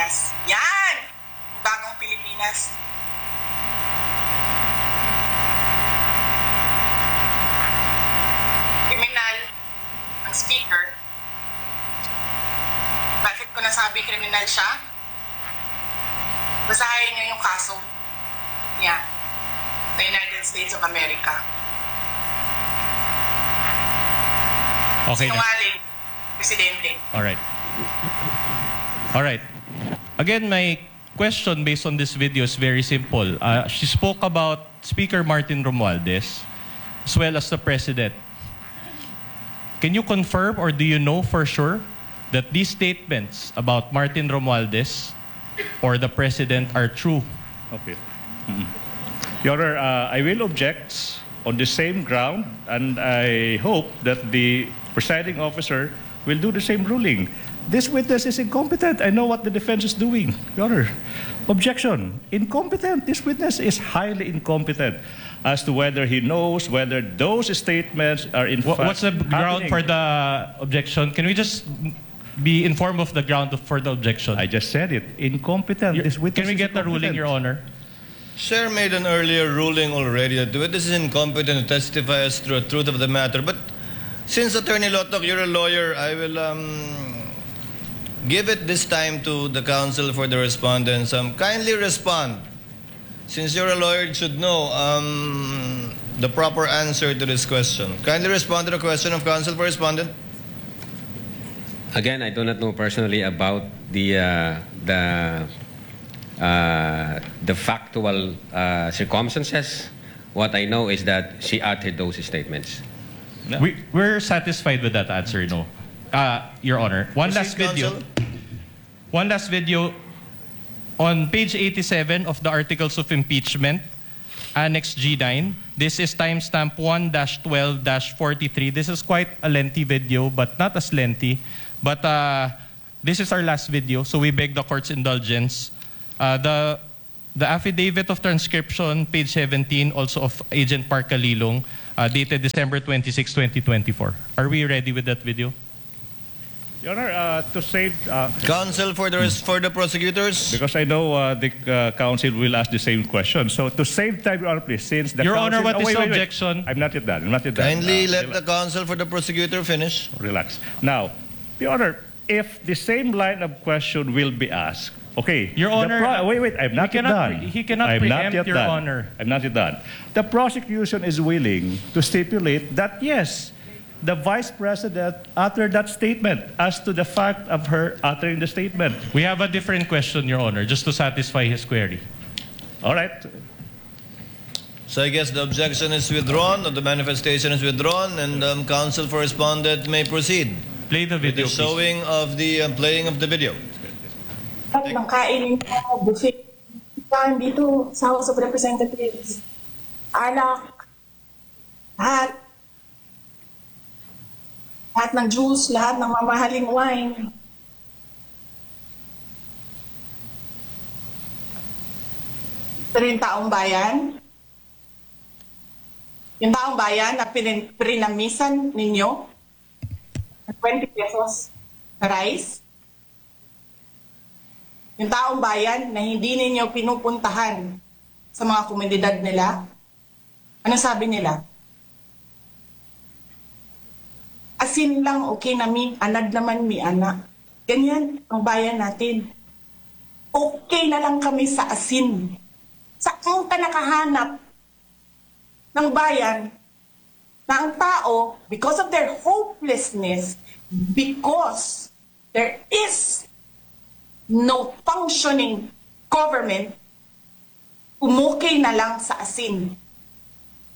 Pilipinas. Yan! Bagong Pilipinas. Kriminal ang speaker. Bakit ko nasabi kriminal siya? Basahin niyo yung kaso niya sa United States of America. Okay. Sinungaling, Presidente. All right. Again, my question based on this video is very simple. She spoke about Speaker Martin Romualdez as well as the President. Can you confirm or do you know for sure that these statements about Martin Romualdez or the President are true? Okay. Your Honor, I will object on the same ground, and I hope that the presiding officer will do the same ruling. This witness is incompetent. I know what the defense is doing. Your Honor, objection. Incompetent. This witness is highly incompetent as to whether he knows whether those statements are in fact What's the ground happening. for the objection? Can we just be informed of the ground for the objection? I just said it. Incompetent. This witness Can we is get the ruling, incompetent. Your Honor? Chair made an earlier ruling already that the witness is incompetent to testify as to the truth of the matter. But since Attorney Lotok, you're a lawyer, I will give it this time to the counsel for the respondents. Kindly respond. Since you're a lawyer, you should know the proper answer to this question. Kindly respond to the question of counsel for respondent. Again, I do not know personally about the factual circumstances. What I know is that she uttered those statements. No. We're satisfied with that answer, no? Your Honor. One last video. One last video. On page 87 of the Articles of Impeachment, Annex G9, this is timestamp 1-12-43. This is quite a lengthy video, but not as lengthy. But this is our last video, so we beg the court's indulgence. The affidavit of transcription, page 17, also of Agent Park Kalilong, dated December 26, 2024. Are we ready with that video? Your Honor, to save... Counsel for the prosecutors. because I know the counsel will ask the same question. So to save time, Your Honor, please, since the Your counsel... Honor, what is the wait. objection? I'm not yet done. I'm not yet done. Kindly let the counsel for the prosecutor finish. Relax. Now, Your Honor, if the same line of question will be asked, okay. Your Honor, wait. I'm not yet done. He cannot I'm not preempt, yet Your done. Honor. I'm not yet done. The prosecution is willing to stipulate that, yes, the Vice President uttered that statement as to the fact of her uttering the statement. We have a different question, Your Honor, just to satisfy his query. All right. So I guess the objection is withdrawn, or the manifestation is withdrawn, and counsel for respondent may proceed. Play the The video, please. showing of the playing of the video. Ng kainin mo, buffet. Saan dito sa House of Representatives. Alak. Lahat. Lahat ng juice, lahat ng mamahaling wine. Pero yung taong bayan, na pinamisan ninyo, ng 20 pesos na rice, yung taong bayan na hindi ninyo pinupuntahan sa mga komunidad nila, ano sabi nila? Asin lang, okay na mi, anad naman mi anak. Ganyan ang bayan natin. Okay na lang kami sa asin. Saan ka nakahanap ng bayan na ang tao, because of their hopelessness, because there is no functioning government, umukay na lang sa asin.